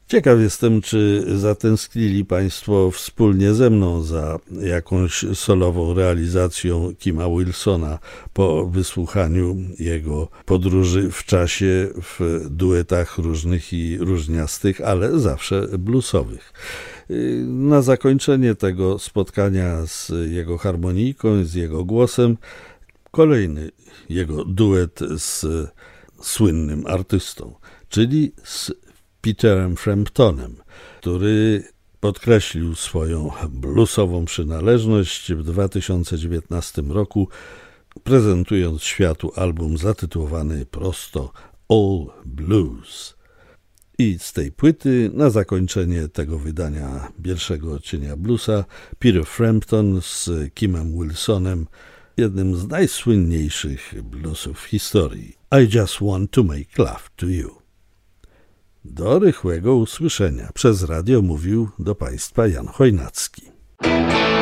Ciekaw jestem, czy zatęsknili Państwo wspólnie ze mną za jakąś solową realizacją Kima Wilsona po wysłuchaniu jego podróży w czasie w duetach różnych i różniastych, ale zawsze bluesowych. Na zakończenie tego spotkania z jego harmonijką, z jego głosem, kolejny jego duet z słynnym artystą, czyli z Peterem Framptonem, który podkreślił swoją bluesową przynależność w 2019 roku, prezentując światu album zatytułowany prosto All Blues. I z tej płyty, na zakończenie tego wydania pierwszego odcienia bluesa, Peter Frampton z Kimem Wilsonem, jednym z najsłynniejszych bluesów w historii. I just want to make love to you. Do rychłego usłyszenia. Przez radio mówił do Państwa Jan Chojnacki.